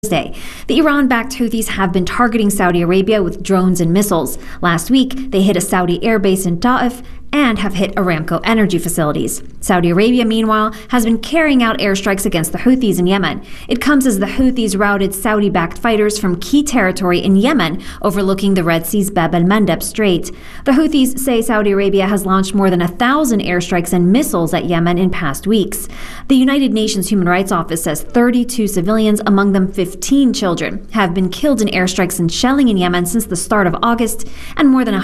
The Iran-backed Houthis have been targeting Saudi Arabia with drones and missiles. Last week, they hit a Saudi airbase in Ta'if and have hit Aramco energy facilities. Saudi Arabia, meanwhile, has been carrying out airstrikes against the Houthis in Yemen. It comes as the Houthis routed Saudi-backed fighters from key territory in Yemen, overlooking the Red Sea's Bab el-Mandeb Strait. The Houthis say Saudi Arabia has launched more than 1,000 airstrikes and missiles at Yemen in past weeks. The United Nations Human Rights Office says 32 civilians, among them 15 children, have been killed in airstrikes and shelling in Yemen since the start of August, and more than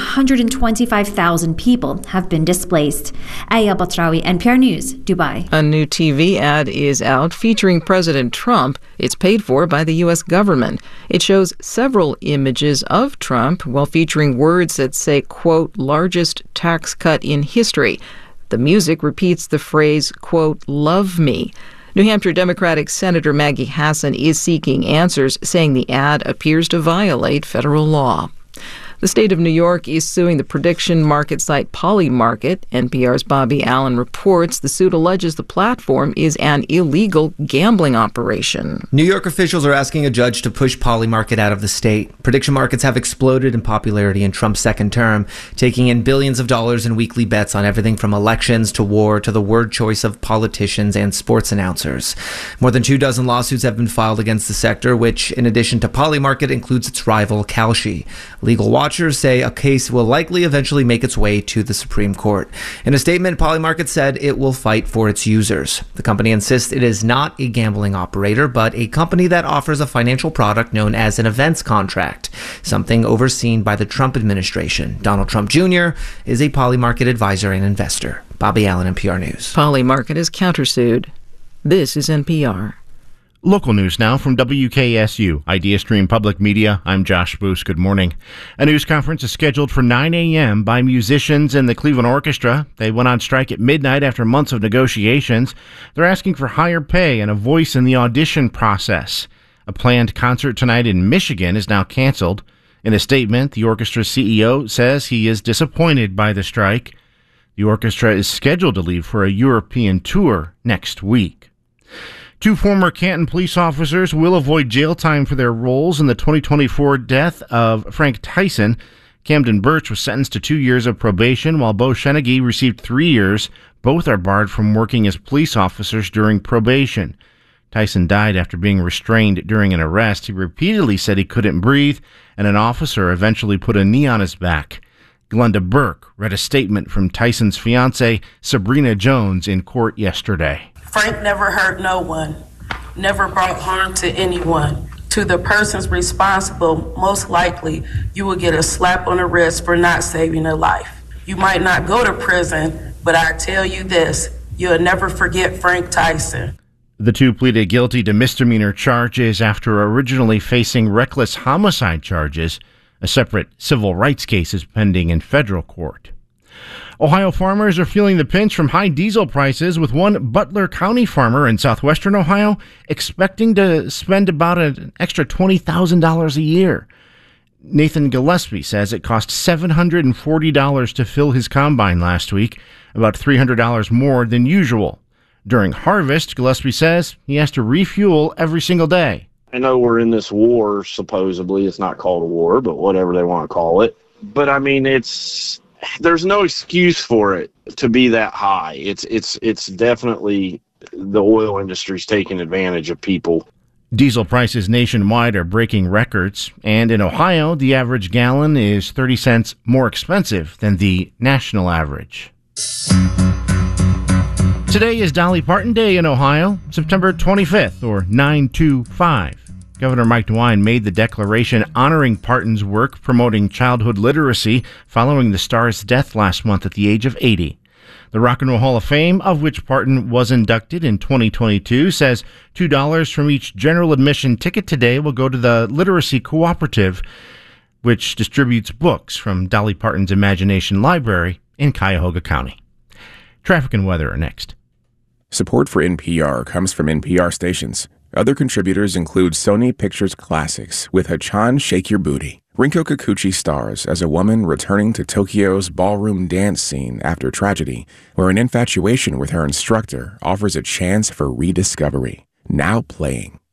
125,000 people have been displaced. Aya Batrawi, NPR News, Dubai. A new TV ad is out featuring President Trump. It's paid for by the U.S. government. It shows several images of Trump while featuring words that say, quote, largest tax cut in history. The music repeats the phrase, quote, love me. New Hampshire Democratic Senator Maggie Hassan is seeking answers, saying the ad appears to violate federal law. The state of New York is suing the prediction market site Polymarket. NPR's Bobby Allen reports the suit alleges the platform is an illegal gambling operation. New York officials are asking a judge to push Polymarket out of the state. Prediction markets have exploded in popularity in Trump's second term, taking in billions of dollars in weekly bets on everything from elections to war to the word choice of politicians and sports announcers. More than 24 lawsuits have been filed against the sector, which, in addition to Polymarket, includes its rival Kalshi. Legal watchers say a case will likely eventually make its way to the Supreme Court. In a statement, Polymarket said it will fight for its users. The company insists it is not a gambling operator, but a company that offers a financial product known as an events contract, something overseen by the Trump administration. Donald Trump Jr. is a Polymarket advisor and investor. Bobby Allen, NPR News. Polymarket is countersued. This is NPR. Local news now from WKSU, IdeaStream Public Media. I'm Josh Boos. Good morning. A news conference is scheduled for 9 a.m. by musicians in the Cleveland Orchestra. They went on strike at midnight after months of negotiations. They're asking for higher pay and a voice in the audition process. A planned concert tonight in Michigan is now canceled. In a statement, the orchestra's CEO says he is disappointed by the strike. The orchestra is scheduled to leave for a European tour next week. 2 former Canton police officers will avoid jail time for their roles in the 2024 death of Frank Tyson. Camden Birch was sentenced to 2 years of probation, while Bo Shenegui received 3 years. Both are barred from working as police officers during probation. Tyson died after being restrained during an arrest. He repeatedly said he couldn't breathe, and an officer eventually put a knee on his back. Glenda Burke read a statement from Tyson's fiancée, Sabrina Jones, in court yesterday. Frank never hurt no one, never brought harm to anyone. To the persons responsible, most likely you will get a slap on the wrist for not saving a life. You might not go to prison, but I tell you this, you'll never forget Frank Tyson. The 2 pleaded guilty to misdemeanor charges after originally facing reckless homicide charges. A separate civil rights case is pending in federal court. Ohio farmers are feeling the pinch from high diesel prices, with one Butler County farmer in southwestern Ohio expecting to spend about an extra $20,000 a year. Nathan Gillespie says it cost $740 to fill his combine last week, about $300 more than usual. During harvest, Gillespie says he has to refuel every single day. I know we're in this war, supposedly. It's not called a war, but whatever they want to call it. But I mean, there's no excuse for it to be that high. It's definitely the oil industry's taking advantage of people. Diesel prices nationwide are breaking records, and in Ohio, the average gallon is 30 cents more expensive than the national average. Today is Dolly Parton Day in Ohio, September 25th, or 925. Governor Mike DeWine made the declaration honoring Parton's work promoting childhood literacy following the star's death last month at the age of 80. The Rock and Roll Hall of Fame, of which Parton was inducted in 2022, says $2 from each general admission ticket today will go to the Literacy Cooperative, which distributes books from Dolly Parton's Imagination Library in Cuyahoga County. Traffic and weather are next. Support for NPR comes from NPR stations. Other contributors include Sony Pictures Classics with Hachan Shake Your Booty. Rinko Kikuchi stars as a woman returning to Tokyo's ballroom dance scene after tragedy, where an infatuation with her instructor offers a chance for rediscovery. Now playing.